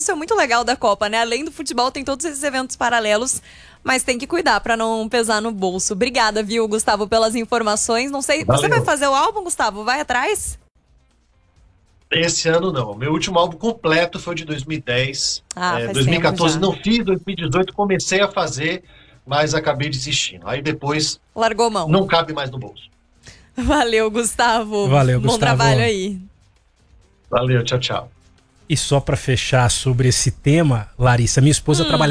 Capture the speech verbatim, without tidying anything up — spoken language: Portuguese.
isso é muito legal da Copa, né? Além do futebol, tem todos esses eventos paralelos, mas tem que cuidar pra não pesar no bolso. Obrigada, viu, Gustavo, pelas informações. Não sei, Valeu. você vai fazer o álbum, Gustavo? Vai atrás? Esse ano não. Meu último álbum completo foi o de dois mil e dez. Ah, é, faz dois mil e quatorze tempo já. não fiz, dois mil e dezoito comecei a fazer, mas acabei desistindo. Aí depois Largou mão. não cabe mais no bolso. Valeu, Gustavo. Valeu, Bom Gustavo. trabalho aí. Valeu, tchau, tchau. E só para fechar sobre esse tema, Larissa, minha esposa Hum. trabalha